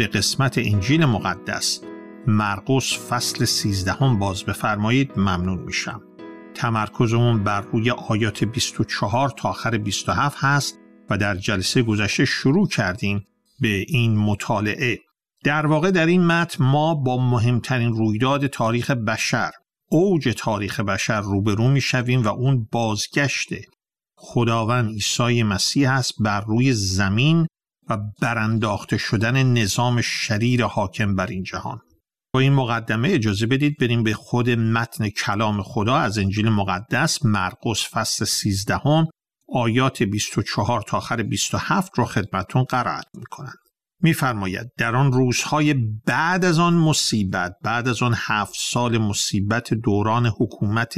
به قسمت انجیل مقدس مرقس فصل 13 باز بفرمایید ممنون میشم. تمرکزمون بر روی آیات 24 تا آخر 27 هست و در جلسه گذشته شروع کردیم به این مطالعه. در واقع در این متن ما با مهمترین رویداد تاریخ بشر، اوج تاریخ بشر روبرو میشویم و اون بازگشت خداوند عیسی مسیح است بر روی زمین و برانداخته شدن نظام شریر حاکم بر این جهان. با این مقدمه اجازه بدید بریم به خود متن کلام خدا از انجیل مقدس مرقس فصل 13 آیات 24 تا آخر 27 رو خدمتون قرائت میکنن. میفرماید در آن روزهای بعد از آن مصیبت، بعد از آن 7 سال مصیبت دوران حکومت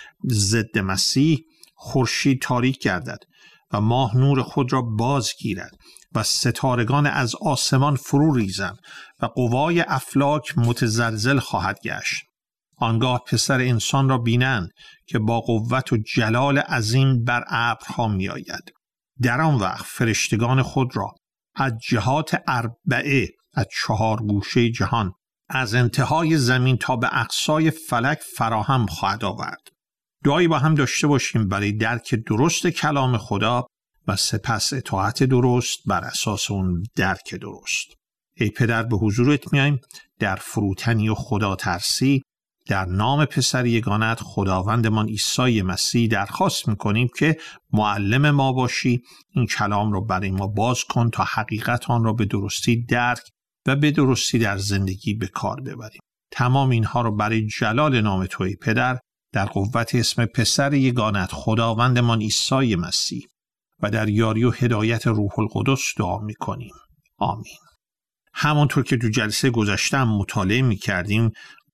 ضد مسیح، خورشید تاریک گردد و ماه نور خود را بازگیرد و ستارگان از آسمان فرو ریزند و قوای افلاک متزلزل خواهد گشت. آنگاه پسر انسان را بینند که با قوت و جلال عظیم بر ابرها می آید. در آن وقت فرشتگان خود را از جهات اربعه، از 4 گوشه جهان، از انتهای زمین تا به اقصای فلک فراهم خواهد آورد. دعایی با هم داشته باشیم برای درک درست کلام خدا و سپس اطاعت درست بر اساس اون درک درست. ای پدر، به حضورت میایم در فروتنی و خدا ترسی، در نام پسر یگانت خداوندمان عیسی مسیح درخواست میکنیم که معلم ما باشی، این کلام رو برای ما باز کن تا حقیقت آن را به درستی درک و به درستی در زندگی به کار ببریم. تمام اینها رو برای جلال نام تو ای پدر، در قوت اسم پسر یگانت خداوندمان عیسی مسیح و در یاری و هدایت روح القدس دعا میکنیم. آمین. همونطور که تو جلسه گذشته هم مطالعه میکردیم،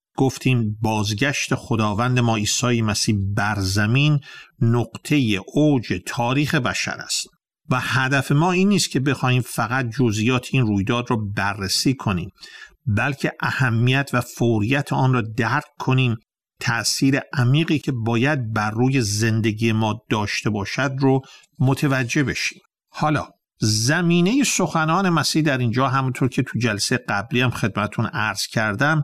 گفتیم بازگشت خداوند ما عیسی مسیح بر زمین نقطه اوج تاریخ بشر است و هدف ما این نیست که بخوایم فقط جزئیات این رویداد رو بررسی کنیم، بلکه اهمیت و فوریت آن را درک کنیم، تأثیر عمیقی که باید بر روی زندگی ما داشته باشد رو متوجه بشیم. حالا زمینه سخنان مسیح در اینجا همونطور که تو جلسه قبلی هم خدمتون عرض کردم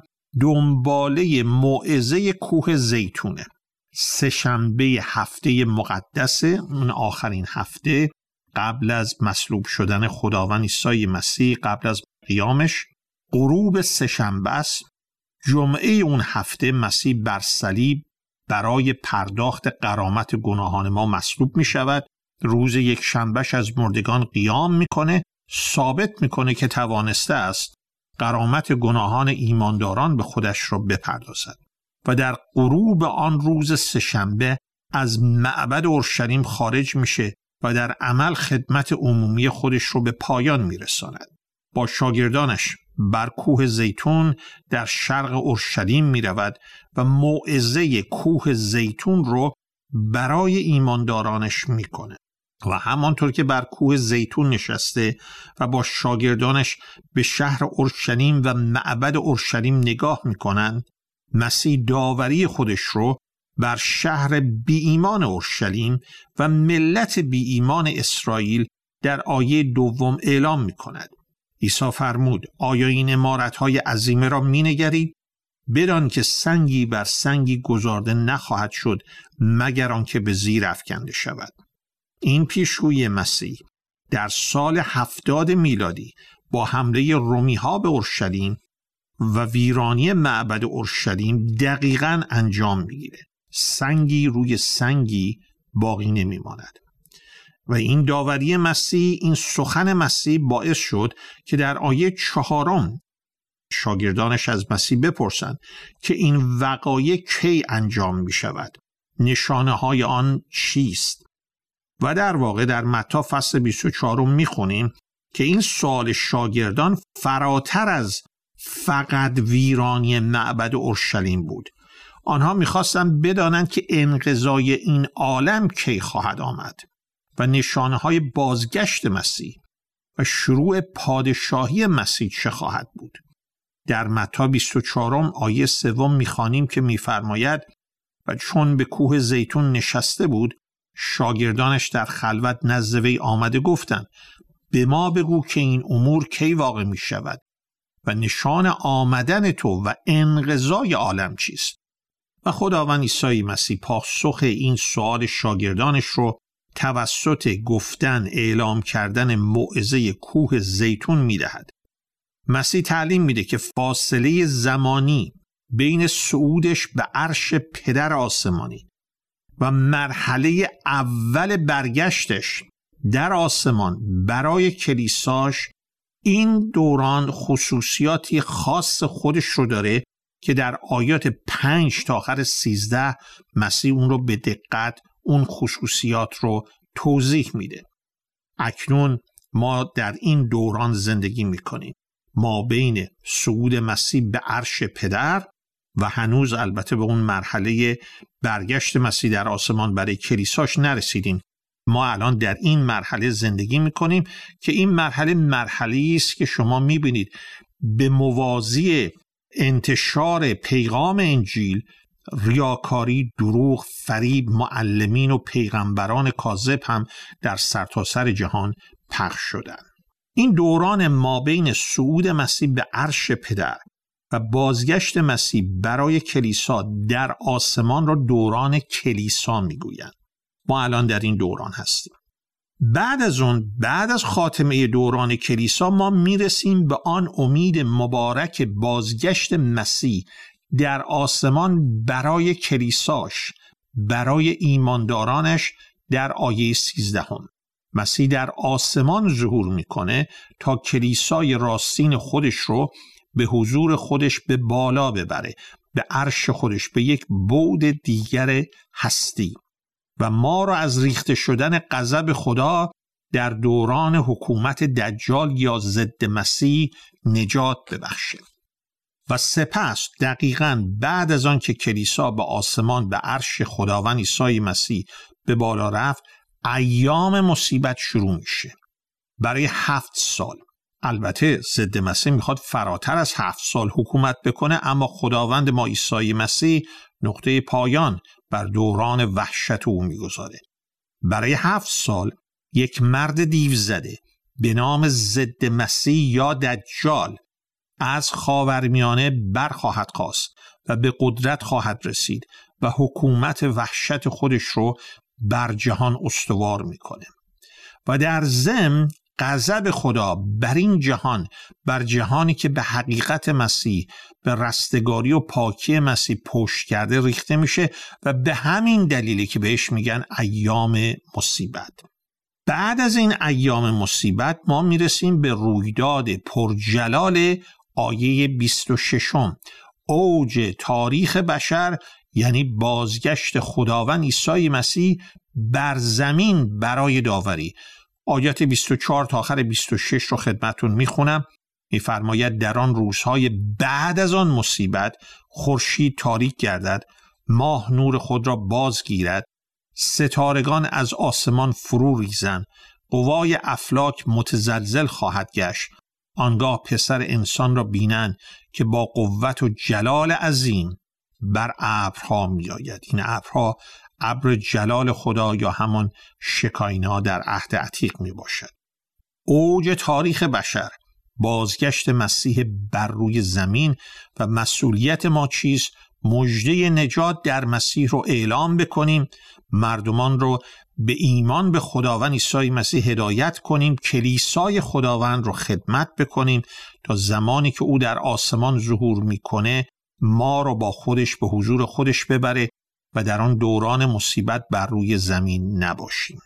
دنباله موعظه کوه زیتونه. 3 شنبه هفته مقدسه، اون آخرین هفته قبل از مصلوب شدن خداوند عیسی مسیح، قبل از قیامش، غروب 3 شنبه است. جمعه اون هفته مسیح بر صلیب برای پرداخت غرامت گناهان ما مصلوب می شود. روز 1 شنبهش از مردگان قیام میکنه، ثابت میکنه که توانسته است غرامت گناهان ایمانداران به خودش را بپردازد و در غروب آن روز 3 شنبه از معبد اورشلیم خارج میشه و در عمل خدمت عمومی خودش رو به پایان میرساند. با شاگردانش بر کوه زیتون در شرق اورشلیم میرود و موعظه کوه زیتون رو برای ایماندارانش میکنه و همانطور که بر کوه زیتون نشسته و با شاگردانش به شهر اورشلیم و معبد اورشلیم نگاه میکنند، مسیح داوری خودش رو بر شهر بی ایمان اورشلیم و ملت بی ایمان اسرائیل در آیه 2 اعلام میکند. عیسی فرمود: آیا این عمارت‌های عظیمه را می‌نگرید؟ بدان که سنگی بر سنگی گذارده نخواهد شد مگر آنکه به زیر افکنده شود. این پیشگویی مسیح در سال 70 میلادی با حمله رومی‌ها به اورشلیم و ویرانی معبد اورشلیم دقیقاً انجام می‌گیرد. سنگی روی سنگی باقی نمی‌ماند. و این داوری مسیح، این سخن مسیح باعث شد که در آیه 4 شاگردانش از مسیح بپرسند که این وقایع کی انجام می شود؟ نشانه های آن چیست؟ و در واقع در متی فصل 24 می خونیم که این سوال شاگردان فراتر از فقط ویرانی معبد اورشلیم بود. آنها می خواستند بدانند که انقضای این عالم کی خواهد آمد و نشانه های بازگشت مسیح و شروع پادشاهی مسیح چه خواهد بود. در متی 24 آیه 3 می‌خوانیم که می‌فرماید: و چون به کوه زیتون نشسته بود، شاگردانش در خلوت نزد وی آمده گفتند: به ما بگو که این امور کی واقع می‌شود و نشان آمدن تو و انقضای عالم چیست؟ و خداوند عیسی مسیح پاسخ این سوال شاگردانش رو توسط گفتن اعلام کردن موعظه کوه زیتون میدهد. مسیح تعلیم میده که فاصله زمانی بین صعودش به عرش پدر آسمانی و مرحله اول برگشتش در آسمان برای کلیساش، این دوران خصوصیاتی خاص خودش رو داره که در آیات 5 تا آخر 13 مسیح اون رو به دقت اون خصوصیات رو توضیح میده. اکنون ما در این دوران زندگی میکنیم، ما بین صعود مسیح به عرش پدر و هنوز البته به اون مرحله برگشت مسیح در آسمان برای کلیساش نرسیدیم. ما الان در این مرحله زندگی میکنیم که این مرحله است که شما میبینید به موازی انتشار پیغام انجیل، ریاکاری، دروغ، فریب، معلمین و پیغمبران کاذب هم در سرتاسر جهان پخش شدن. این دوران مابین صعود مسیح به عرش پدر و بازگشت مسیح برای کلیسا در آسمان را دوران کلیسا میگویند. ما الان در این دوران هستیم. بعد از خاتمه دوران کلیسا ما میرسیم به آن امید مبارک بازگشت مسیح در آسمان برای کلیساش، برای ایماندارانش. در آیه 13 مسیح در آسمان ظهور میکنه تا کلیسای راستین خودش رو به حضور خودش به بالا ببره، به عرش خودش، به یک بعد دیگر هستی و ما را از ریخته شدن غضب خدا در دوران حکومت دجال یا ضد مسیح نجات ببخشه. و سپس دقیقاً بعد از آن که کلیسا به آسمان به عرش خداوند عیسی مسیح به بالا رفت، ایام مصیبت شروع میشه برای 7 سال. البته ضد مسیح میخواد فراتر از 7 سال حکومت بکنه، اما خداوند ما عیسی مسیح نقطه پایان بر دوران وحشت او میگذاره. برای 7 سال یک مرد دیو زده به نام ضد مسیح یا دجال از خاورمیانه برخواهد خاست و به قدرت خواهد رسید و حکومت وحشت خودش رو بر جهان استوار میکنه و در ضمن غضب خدا بر این جهان، بر جهانی که به حقیقت مسیح، به رستگاری و پاکی مسیح پشت کرده ریخته میشه و به همین دلیلی که بهش میگن ایام مصیبت. بعد از این ایام مصیبت ما میرسیم به رویداد پرجلال آیه 26، اوج تاریخ بشر، یعنی بازگشت خداوند عیسی مسیح بر زمین برای داوری. آیات 24 تا آخر 26 رو خدمتون میخونم. میفرماید در آن روزهای بعد از آن مصیبت خورشید تاریک گردد، ماه نور خود را بازگیرد، ستارگان از آسمان فرو ریزند، قوای افلاک متزلزل خواهد گشت. آنگاه پسر انسان را بینند که با قوت و جلال عظیم بر ابرها می آید. این ابرها ابر جلال خدا یا همان شکاینا در عهد عتیق می باشد. اوج تاریخ بشر، بازگشت مسیح بر روی زمین و مسئولیت ما چیست؟ مژده نجات در مسیح رو اعلام بکنیم، مردمان رو به ایمان به خداوند عیسی مسیح هدایت کنیم، کلیسای خداوند رو خدمت بکنیم تا زمانی که او در آسمان ظهور میکنه ما رو با خودش به حضور خودش ببره و در آن دوران مصیبت بر روی زمین نباشیم.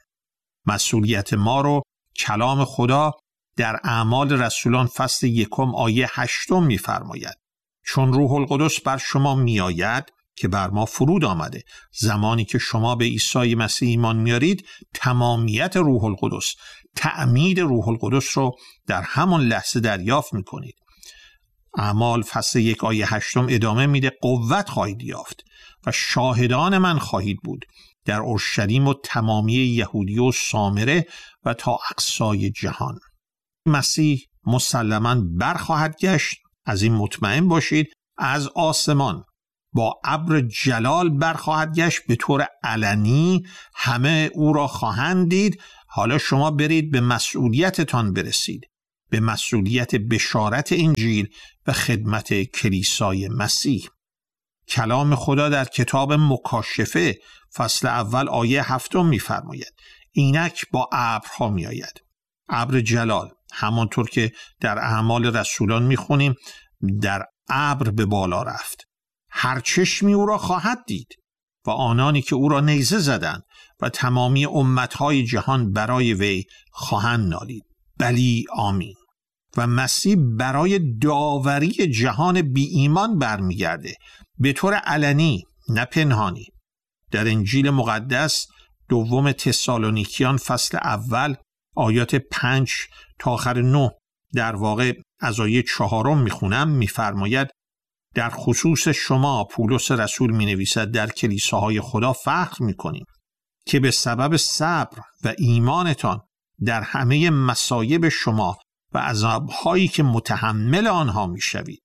مسئولیت ما رو کلام خدا در اعمال رسولان فصل 1 آیه 8 میفرماید: چون روح القدس بر شما میآید که بر ما فرود آمده. زمانی که شما به عیسی مسیح ایمان میارید، تمامیت روح القدس، تعمید روح القدس رو در همان لحظه دریافت میکنید. اعمال فصل 1 آیه 8 ادامه میده: قوت خواهید یافت و شاهدان من خواهید بود در اورشلیم و تمامی یهودیه و سامره و تا اقصای جهان. مسیح مسلماً برخواهد گشت، از این مطمئن باشید، از آسمان با ابر جلال برخواهد گشت، به طور علنی همه او را خواهند دید. حالا شما برید به مسئولیتتان برسید، به مسئولیت بشارت انجیل و خدمت کلیسای مسیح. کلام خدا در کتاب مکاشفه فصل اول آیه 7 می‌فرماید اینک با ابرها می‌آید. ابر جلال، همانطور که در اعمال رسولان می‌خونیم در ابر به بالا رفت. هر چشمی او را خواهد دید و آنانی که او را نیزه زدند و تمامی امتهای جهان برای وی خواهند نالید. بلی آمین. و مسیح برای داوری جهان بی ایمان برمیگرده، به طور علنی نه پنهانی. در انجیل مقدس دوم تسالونیکیان فصل اول آیات 5 تا آخر 9 در واقع از آیه 4 میخونم، میفرماید در خصوص شما پولس رسول می نویسد در کلیساهای خدا فخر می کنیم که به سبب صبر و ایمانتان در همه مصایب شما و عذابهایی که متحمل آنها می شوید.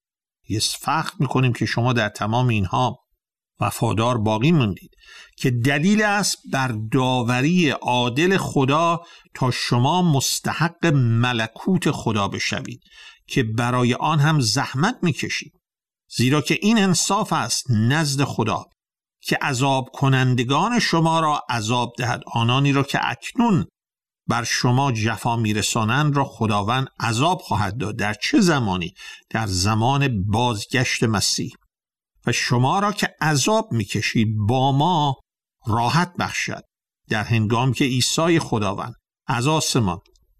فخر می کنیم که شما در تمام اینها وفادار باقی موندید، که دلیل است بر داوری عادل خدا تا شما مستحق ملکوت خدا بشوید که برای آن هم زحمت می کشید. زیرا که این انصاف است نزد خدا که عذاب کنندگان شما را عذاب دهد، آنانی را که اکنون بر شما جفا میرسانند را خداوند عذاب خواهد داد. در چه زمانی؟ در زمان بازگشت مسیح. و شما را که عذاب میکشید با ما راحت بخشد، در هنگام که عیسی خداوند از آسمان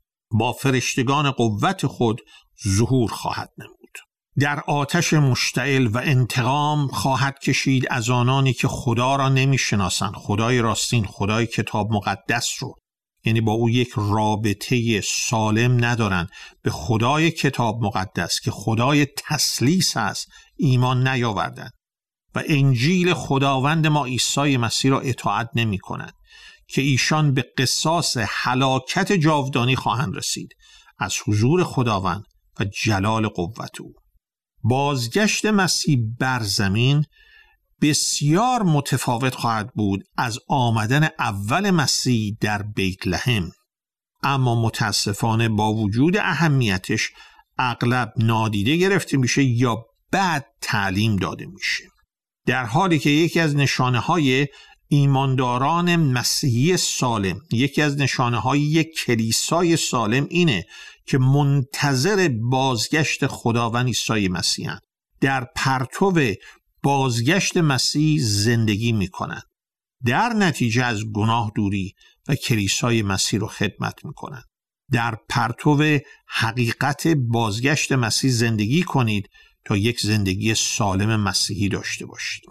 با فرشتگان قوت خود ظهور خواهد نمود. در آتش مشتعل و انتقام خواهد کشید از آنانی که خدا را نمیشناسند، خدای راستین، خدای کتاب مقدس رو، یعنی با او یک رابطه سالم ندارند، به خدای کتاب مقدس که خدای تثلیث است ایمان نیاوردند و انجیل خداوند ما عیسی مسیح را اطاعت نمی کنند، که ایشان به قصاص هلاکت جاودانی خواهند رسید از حضور خداوند و جلال قوت او. بازگشت مسیح بر زمین بسیار متفاوت خواهد بود از آمدن اول مسیح در بیت لحم، اما متاسفانه با وجود اهمیتش اغلب نادیده گرفته میشه یا بد تعلیم داده میشه، در حالی که یکی از نشانه‌های ایمانداران مسیحی سالم، یکی از نشانه‌های یک کلیسای سالم اینه که منتظر بازگشت خداوند عیسی مسیحن، در پرتو بازگشت مسیح زندگی میکنند، در نتیجه از گناه دوری و کلیسای مسیح رو خدمت میکنند. در پرتو حقیقت بازگشت مسیح زندگی کنید تا یک زندگی سالم مسیحی داشته باشید.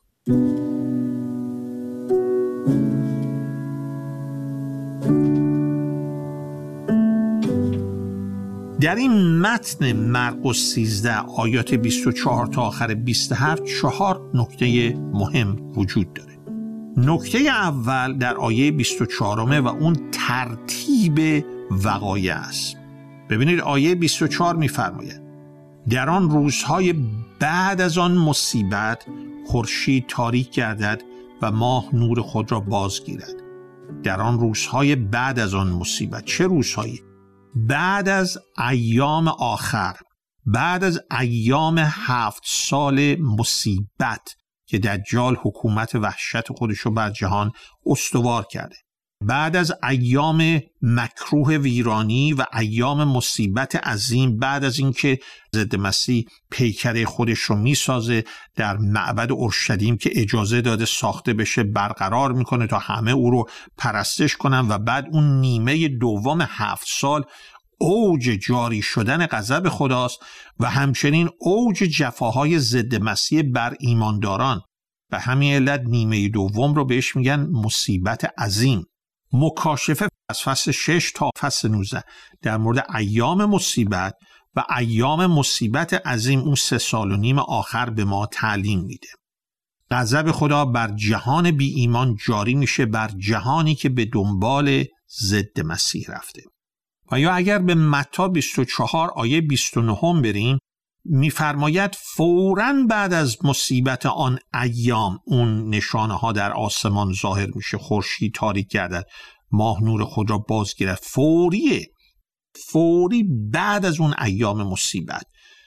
در این متن مرقس 13 آیات 24 تا آخر 27 4 نکته مهم وجود داره. نکته اول در آیه 24 و اون ترتیب وقایع است. ببینید آیه 24 می‌فرماید در آن روزهای بعد از آن مصیبت خورشید تاریک گردد و ماه نور خود را بازگیرد. در آن روزهای بعد از آن مصیبت، چه روزهایی؟ بعد از ایام آخر، بعد از ایام 7 سال مصیبت که دجال حکومت وحشت خودشو بر جهان استوار کرده، بعد از ایام مکروه ویرانی و ایام مصیبت عظیم، بعد از اینکه ضد مسیح پیکره خودش رو میسازه در معبد اورشلیم که اجازه داده ساخته بشه برقرار میکنه تا همه او رو پرستش کنن، و بعد اون نیمه دوم 7 سال اوج جاری شدن غضب خداست و همچنین اوج جفاهای ضد مسیح بر ایمانداران. به همین علت نیمه دوم رو بهش میگن مصیبت عظیم. مکاشفه از فصل 6 تا فصل 19 در مورد ایام مصیبت و ایام مصیبت عظیم اون 3 سال و نیم آخر به ما تعلیم میده. غضب خدا بر جهان بی ایمان جاری میشه، بر جهانی که به دنبال ضد مسیح رفته. و یا اگر به متی 24 آیه 29 بریم، میفرماید فوراً بعد از مصیبت آن ایام اون نشانه ها در آسمان ظاهر میشه، خورشید تاریک گردد، ماه نور خود را بازگیرد. فوریه، فوری بعد از اون ایام مصیبت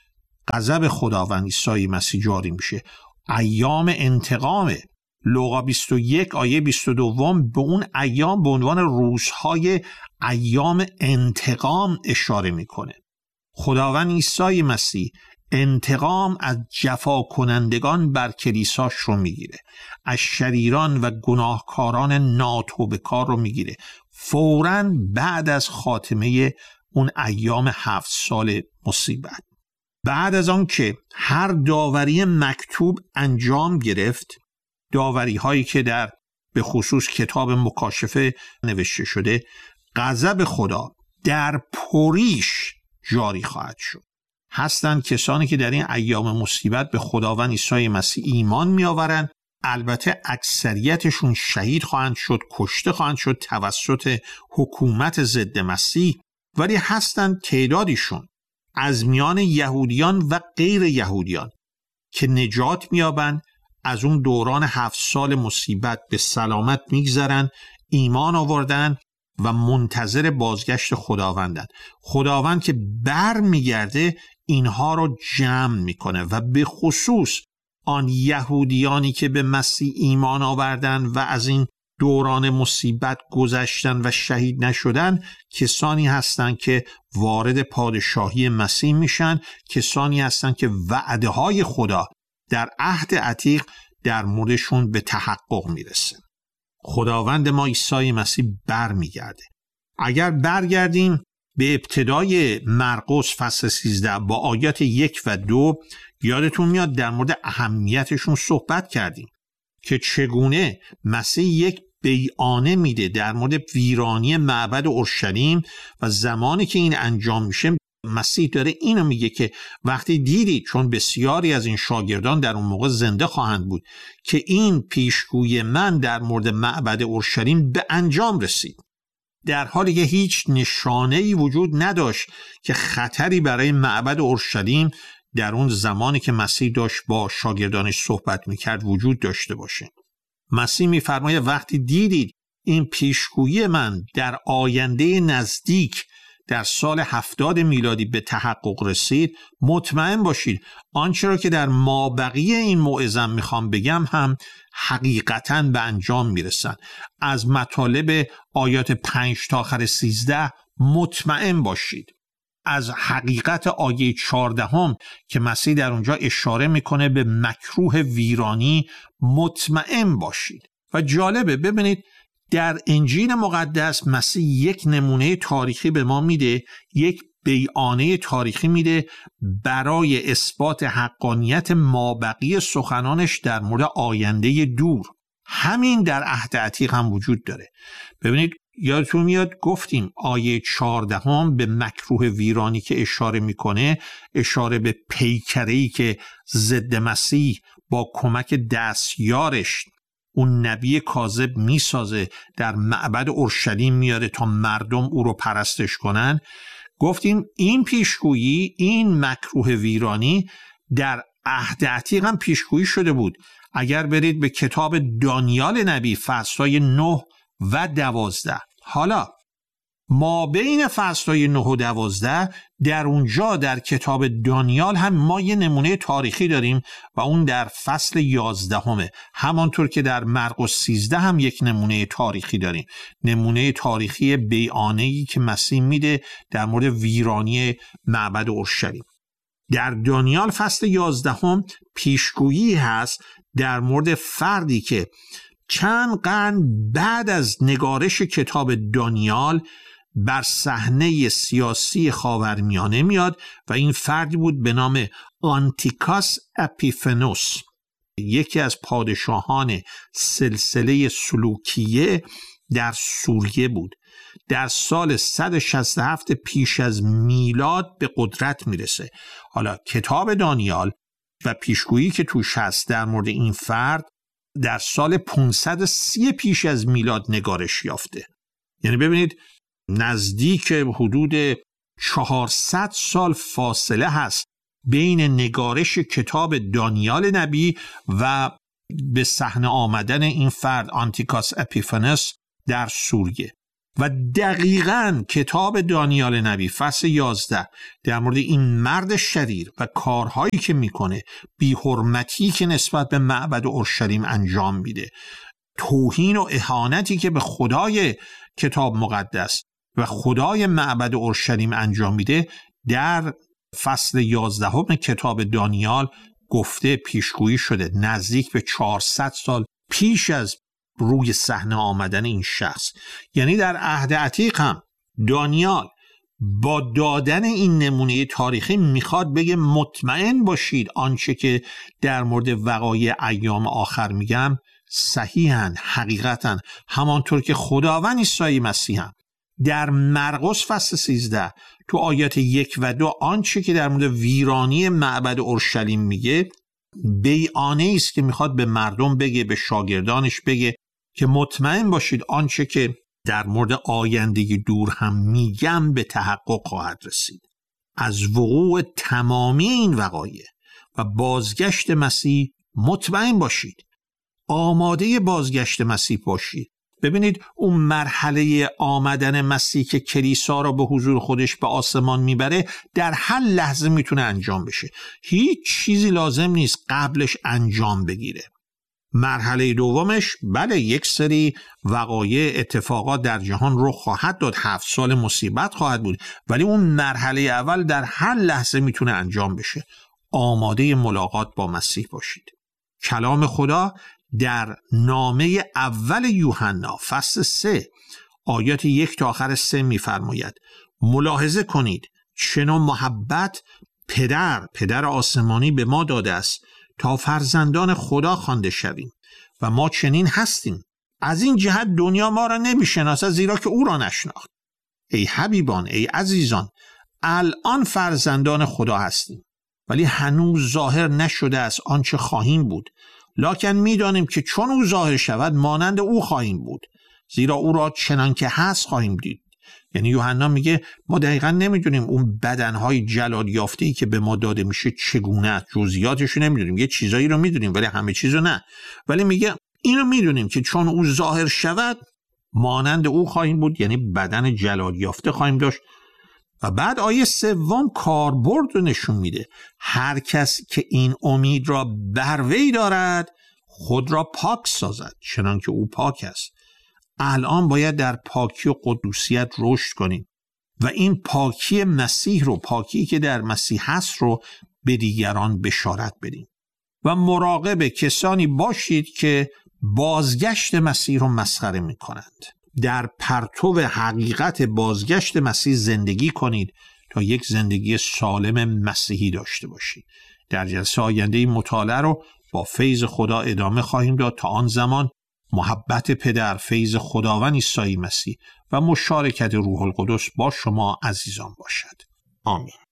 غضب خداوند عیسی مسیح جاری میشه. ایام انتقامه. لوقا 21 آیه 22 به اون ایام به عنوان روزهای ایام انتقام اشاره میکنه. خداوند عیسی مسیح انتقام از جفا کنندگان بر کلیساش رو میگیره، از شریران و گناهکاران ناتوبه‌کار رو میگیره فوراً بعد از خاتمه اون ایام 7 سال مصیبت. بعد از آن که هر داوری مکتوب انجام گرفت، داوری هایی که در به خصوص کتاب مکاشفه نوشته شده، غضب خدا در پریش جاری خواهد شد. هستند کسانی که در این ایام مصیبت به خداوند عیسی مسیح ایمان می آورند. البته اکثریتشون شهید خواهند شد، کشته خواهند شد توسط حکومت ضد مسیح، ولی هستند تعدادیشون از میان یهودیان و غیر یهودیان که نجات می‌یابند، از اون دوران 7 سال مصیبت به سلامت میگذرن، ایمان آوردن و منتظر بازگشت خداوندن. خداوند که بر میگرده اینها رو جمع میکنه و به خصوص آن یهودیانی که به مسیح ایمان آوردن و از این دوران مصیبت گذشتن و شهید نشدن، کسانی هستند که وارد پادشاهی مسیح میشن، کسانی هستند که وعده های خدا در عهد عتیق در موردشون به تحقق میرسه. خداوند ما عیسی مسیح برمیگرده. اگر برگردیم به ابتدای مرقس فصل 13 با آیات 1 و 2، یادتون میاد در مورد اهمیتشون صحبت کردیم که چگونه مسیح یک بیانیه میده در مورد ویرانی معبد اورشلیم و زمانی که این انجام میشه مسیح داره اینو میگه که وقتی دیدید، چون بسیاری از این شاگردان در اون موقع زنده خواهند بود، که این پیشگویی من در مورد معبد اورشلیم به انجام رسید، در حالی که هیچ نشانه‌ای وجود نداشت که خطری برای معبد اورشلیم در اون زمانی که مسیح داشت با شاگردانش صحبت میکرد وجود داشته باشه. مسیح میفرماید وقتی دیدید این پیشگویی من در آینده نزدیک در سال 70 میلادی به تحقق رسید، مطمئن باشید آنچه را که در مابقی این موعظه میخوام بگم هم حقیقتاً به انجام میرسن. از مطالب آیات 5 تا آخر 13 مطمئن باشید. از حقیقت آیه 14 که مسیح در اونجا اشاره میکنه به مکروه ویرانی مطمئن باشید. و جالبه ببینید در انجیل مقدس مسیح یک نمونه تاریخی به ما میده، یک بیانیه تاریخی میده برای اثبات حقانیت مابقی سخنانش در مورد آینده دور. همین در عهد عتیق هم وجود داره. ببینید یادتون میاد گفتیم آیه 14 به مکروه ویرانی که اشاره میکنه، اشاره به پیکره‌ای که ضد مسیح با کمک دستیارش اون نبی کاذب میسازه در معبد اورشلیم میاره تا مردم او رو پرستش کنن. گفتیم این پیشگویی، این مکروه ویرانی در عهد عتیق هم پیشگویی شده بود. اگر برید به کتاب دانیال نبی فصل‌های 9 و 12، حالا ما بین فصل‌های 9 و 12 در اونجا در کتاب دانیال هم ما یه نمونه تاریخی داریم و اون در فصل 11، همانطور که در مرقس 13 هم یک نمونه تاریخی داریم، نمونه تاریخی بیانیه‌ای که مسیح میده در مورد ویرانی معبد اورشلیم. در دانیال فصل 11 پیشگویی هست در مورد فردی که چند قرن بعد از نگارش کتاب دانیال بر صحنه سیاسی خاورمیانه میاد و این فردی بود به نام آنتیکاس اپیفنوس، یکی از پادشاهان سلسله سلوکیه در سوریه بود. در سال 167 پیش از میلاد به قدرت میرسه. حالا کتاب دانیال و پیشگویی که توش هست در مورد این فرد در سال 530 پیش از میلاد نگارش یافته. یعنی ببینید نزدیک حدود 400 سال فاصله هست بین نگارش کتاب دانیال نبی و به صحنه آمدن این فرد آنتیکاس اپیفانس در سوریه. و دقیقاً کتاب دانیال نبی فصل 11 در مورد این مرد شریر و کارهایی که میکنه، بی‌حرمتی که نسبت به معبد اورشلیم انجام میده، توهین و اهانتی که به خدای کتاب مقدس و خدای معبد اورشلیم انجام میده، در فصل 11 کتاب دانیال گفته، پیشگویی شده. نزدیک به 400 سال پیش از روی صحنه آمدن این شخص، یعنی در عهد عتیق هم دانیال با دادن این نمونه تاریخی میخواد بگه مطمئن باشید آنچه که در مورد وقایع ایام آخر میگم صحیحاً، حقیقتاً، همانطور که خداوند عیسی مسیح هم در مرقس فصل 13 تو آیات 1 و 2 آنچه که در مورد ویرانی معبد اورشلیم میگه بیانیه است که میخواد به مردم بگه، به شاگردانش بگه که مطمئن باشید آنچه که در مورد آینده دور هم میگم به تحقق خواهد رسید. از وقوع تمامی این وقایع و بازگشت مسیح مطمئن باشید، آماده بازگشت مسیح باشید. ببینید اون مرحله آمدن مسیح که کلیسا را به حضور خودش به آسمان میبره در هر لحظه میتونه انجام بشه. هیچ چیزی لازم نیست قبلش انجام بگیره. مرحله دومش بله یک سری وقایع اتفاقات در جهان رخ خواهد داد، 7 سال مصیبت خواهد بود، ولی اون مرحله اول در هر لحظه میتونه انجام بشه. آماده ملاقات با مسیح باشید. کلام خدا در نامه اول یوحنا فصل 3 آیات 1 تا آخر 3 میفرماید ملاحظه کنید چنان محبت پدر آسمانی به ما داده است تا فرزندان خدا خوانده شویم و ما چنین هستیم. از این جهت دنیا ما را نمیشناسد زیرا که او را نشناخت. ای حبیبان، ای عزیزان، الان فرزندان خدا هستیم ولی هنوز ظاهر نشده است آنچه خواهیم بود، لکن میدانیم که چون او ظاهر شود مانند او خواهیم بود، زیرا او را چنان که هست خواهیم دید. یعنی یوحنا میگه ما دقیقا نمیدونیم اون بدنهای جلال یافته‌ای که به ما داده میشه چگونه است، جزئیاتش نمیدونیم، یه چیزایی رو میدونیم ولی همه چیزو نه، ولی میگه اینو میدونیم که چون او ظاهر شود مانند او خواهیم بود، یعنی بدن جلال یافته خواهیم داشت. و بعد آیه 3 کاربرد رو نشون میده. هر کس که این امید را بر وی دارد خود را پاک سازد چنان که او پاک است. الان باید در پاکی و قدوسیت رشد کنیم و این پاکی مسیح رو، پاکی که در مسیح هست رو به دیگران بشارت بدیم. و مراقب کسانی باشید که بازگشت مسیح رو مسخره میکنند. در پرتو حقیقت بازگشت مسیح زندگی کنید تا یک زندگی سالم مسیحی داشته باشید. در جلسه آینده این مطالعه رو با فیض خدا ادامه خواهیم داد. تا آن زمان محبت پدر، فیض خداوند عیسی مسیح و مشارکت روح القدس با شما عزیزان باشد. آمین.